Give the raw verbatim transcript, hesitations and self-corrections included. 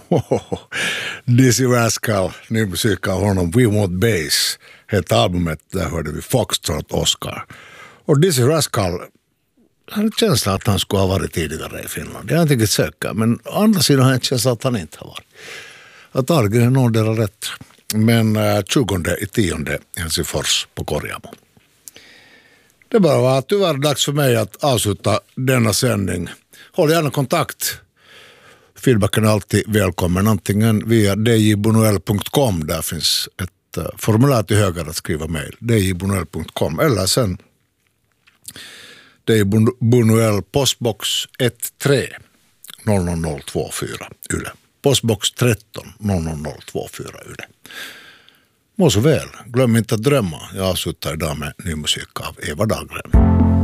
Dizzy Rascal, ny musik av honom, We Want Bass, heter albumet, där hörde vi Foxtrot Oscar. Och Dizzy Rascal, jag har en känsla att han skulle ha varit tidigare i Finland. Jag har inte riktigt söka, men å andra sidan har jag en känsla att han inte har varit. Att Argen når det rätt. Men äh, tjugonde i tionde i Helsingfors på Korjamo. Det bara var tyvärr dags för mig att avsluta denna sändning. Håll gärna kontakt. Feedbacken är alltid välkommen. Antingen via d j bonuel punkt com. Där finns ett uh, formulär till höger att skriva mejl. d j bonuel punkt com. Eller sen D J Bonuel postbox ett tre noll noll noll två fyra Yle. Postbox tretton noll noll noll två fyra Yle. Må så väl. Glöm inte att drömma. Jag avslutar idag med ny musik av Eva Dahlgren.